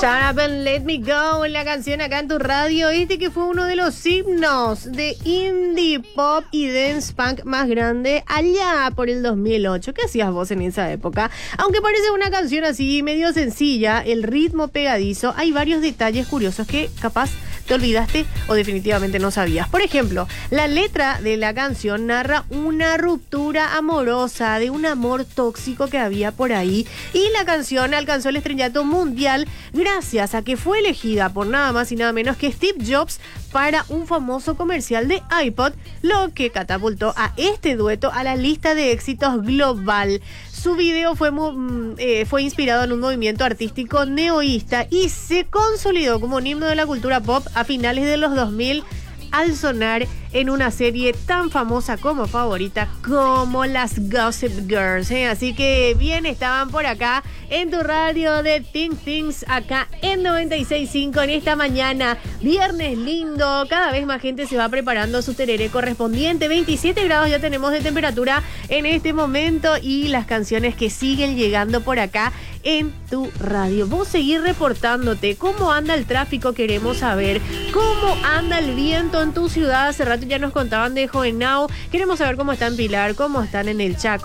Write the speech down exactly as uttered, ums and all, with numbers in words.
Shut Up and Let Me Go, la canción acá en tu radio. Este que fue uno de los himnos de indie pop y dance punk más grande allá por el dos mil ocho. ¿Qué hacías vos en esa época? Aunque parece una canción así medio sencilla, el ritmo pegadizo, hay varios detalles curiosos que capaz te olvidaste o definitivamente no sabías. Por ejemplo, la letra de la canción narra una ruptura amorosa de un amor tóxico que había por ahí, y la canción alcanzó el estrellato mundial gracias a que fue elegida por nada más y nada menos que Steve Jobs para un famoso comercial de iPod, lo que catapultó a este dueto a la lista de éxitos global. Su video fue, eh, fue inspirado en un movimiento artístico neoísta y se consolidó como un himno de la cultura pop a finales de los dos mil al sonar en una serie tan famosa como favorita como las Gossip Girls, ¿eh? Así que bien, estaban por acá en tu radio de Think Things, acá en noventa y seis punto cinco en esta mañana, viernes lindo. Cada vez más gente se va preparando su tereré correspondiente. veintisiete grados ya tenemos de temperatura en este momento y las canciones que siguen llegando por acá en tu radio. Vos seguir reportándote cómo anda el tráfico, queremos saber cómo anda el viento en tu ciudad. Hace rato ya nos contaban de Jovenao, queremos saber cómo está en Pilar, cómo están en el Chaco.